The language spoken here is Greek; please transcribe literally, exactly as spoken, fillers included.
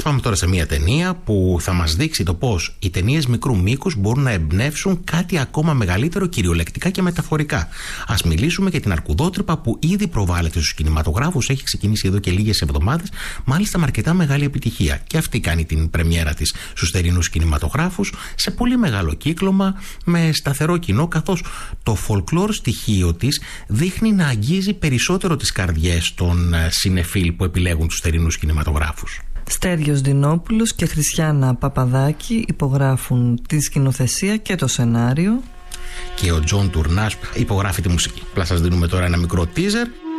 Ας πάμε τώρα σε μια ταινία που θα μας δείξει το πώς οι ταινίες μικρού μήκους μπορούν να εμπνεύσουν κάτι ακόμα μεγαλύτερο, κυριολεκτικά και μεταφορικά. Ας μιλήσουμε για την Αρκουδότρυπα, που ήδη προβάλλεται στους κινηματογράφους, έχει ξεκινήσει εδώ και λίγες εβδομάδες, μάλιστα με αρκετά μεγάλη επιτυχία. Και αυτή κάνει την πρεμιέρα της στους θερινούς κινηματογράφους, σε πολύ μεγάλο κύκλωμα, με σταθερό κοινό, καθώς το folklore στοιχείο της δείχνει να αγγίζει περισσότερο τις καρδιές των συνεφίλ που επιλέγουν τους θερινούς κινηματογράφους. Στέργιος Δινόπουλος και Χριστιάνα Παπαδάκη υπογράφουν τη σκηνοθεσία και το σενάριο. Και ο Τζον Τουρνάς υπογράφει τη μουσική. Απλά σας δίνουμε τώρα ένα μικρό teaser.